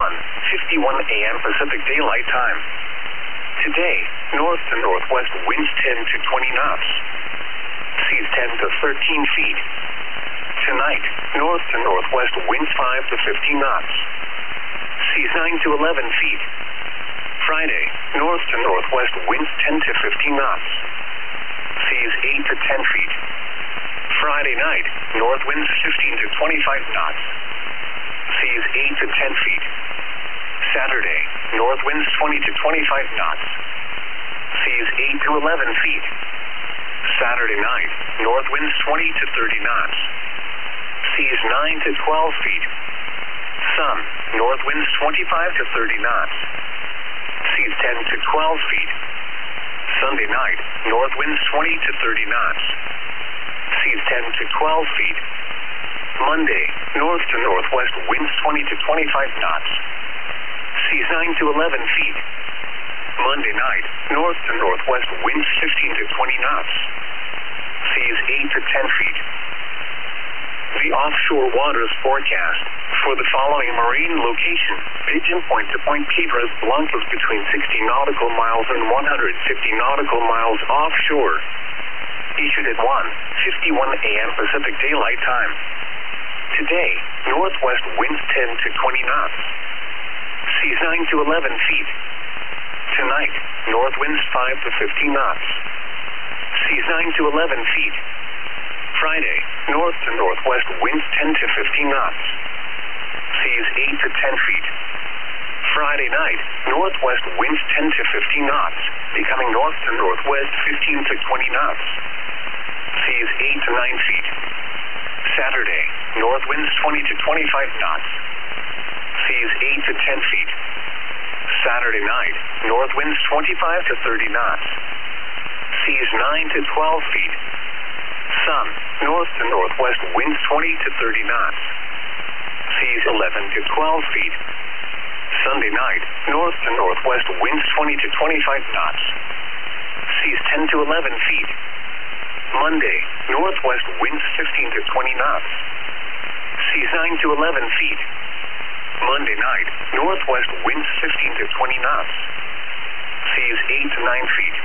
1:51 a.m. Pacific Daylight Time. Today, north to northwest winds 10 to 20 knots. Seas 10 to 13 feet. Tonight, north to northwest winds 5 to 15 knots. Seas 9 to 11 feet. Friday, north to northwest winds 10 to 15 knots. Seas 8 to 10 feet. Friday night, north winds 15 to 25 knots. Seas 8 to 10 feet. Saturday, north winds 20 to 25 knots. Seas 8 to 11 feet. Saturday night, north winds 20 to 30 knots. Seas 9 to 12 feet. Sun, north winds 25 to 30 knots. Seas 10 to 12 feet. Sunday night, north winds 20 to 30 knots. Seas 10 to 12 feet. Monday, north to northwest winds 20 to 25 knots. Seas 9 to 11 feet. Monday night, north to northwest winds 15 to 20 knots. Seas 8 to 10 feet. The offshore waters forecast for the following marine location: Pigeon Point to Point Piedras Blancas between 60 nautical miles and 150 nautical miles offshore. Issued at 1:51 a.m. Pacific Daylight Time. Today, northwest winds 10 to 20 knots. Seas 9 to 11 feet. Tonight, north winds 5 to 15 knots. Seas 9 to 11 feet. Friday, north to northwest winds 10 to 15 knots. Seas 8 to 10 feet. Friday night, northwest winds 10 to 15 knots, becoming north to northwest 15 to 20 knots. Seas 8 to 9 feet. Saturday, north winds 20 to 25 knots. Seas 8 to 10 feet. Saturday night, north winds 25 to 30 knots. Seas 9 to 12 feet. Sun, north to northwest winds 20 to 30 knots. Seas 11 to 12 feet. Sunday night, north to northwest winds 20 to 25 knots. Seas 10 to 11 feet. Monday, northwest winds 15 to 20 knots. Seas 9 to 11 feet. Monday night, northwest winds 15 to 20 knots. Seas 8 to 9 feet.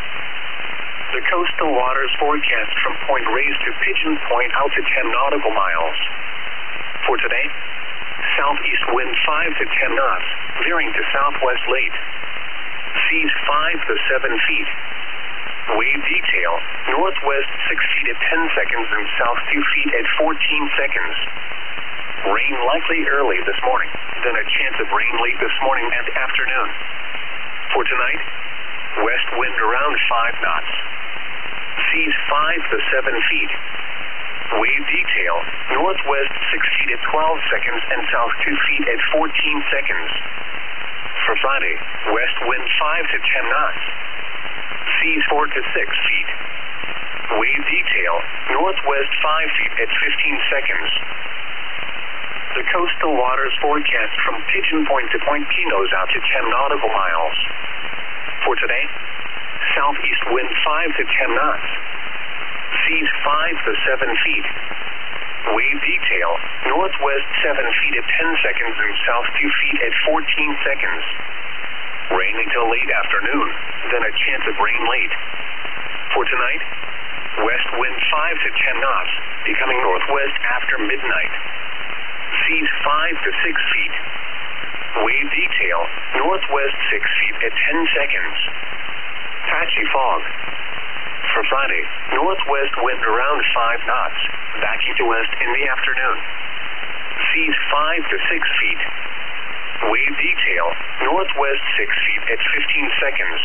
The coastal waters forecast from Point Reyes to Pigeon Point out to 10 nautical miles. For today, southeast wind 5 to 10 knots, veering to southwest late. Seas 5 to 7 feet. Wave detail, northwest 6 feet at 10 seconds and south 2 feet at 14 seconds. Rain likely early this morning, then a chance of rain late this morning and afternoon. For tonight, west wind around 5 knots. Seas 5 to 7 feet. Wave detail, northwest 6 feet at 12 seconds and south 2 feet at 14 seconds. For Friday, west wind 5 to 10 knots. Seas 4 to 6 feet. Wave detail, northwest 5 feet at 15 seconds. The coastal waters forecast from Pigeon Point to Point Pinos out to 10 nautical miles. For today, southeast wind 5 to 10 knots. Seas 5 to 7 feet. Wave detail, northwest 7 feet at 10 seconds and south 2 feet at 14 seconds. Rain until late afternoon, then a chance of rain late. For tonight, west wind 5 to 10 knots, becoming northwest after midnight. Seas 5 to 6 feet. Wave detail, northwest 6 feet at 10 seconds. Patchy fog. For Friday, northwest wind around 5 knots, backing to west in the afternoon. Seas 5 to 6 feet. Wave detail, northwest 6 feet at 15 seconds.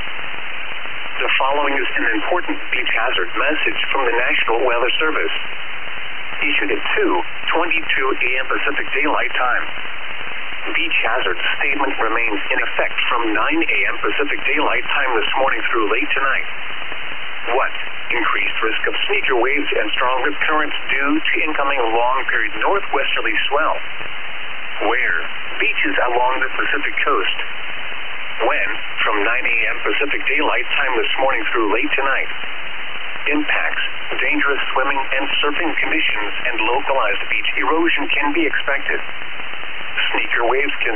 The following is an important beach hazard message from the National Weather Service. Issued at 2:22 a.m. Pacific Daylight Time. Beach hazard statement remains in effect from 9 a.m. Pacific Daylight Time this morning through late tonight. What? Increased risk of sneaker waves and stronger currents due to incoming long-period northwesterly swell. Where? Beaches along the Pacific coast. When? From 9 a.m. Pacific Daylight Time this morning through late tonight. Impacts, dangerous swimming and surfing conditions, and localized beach erosion can be expected. Sneaker waves can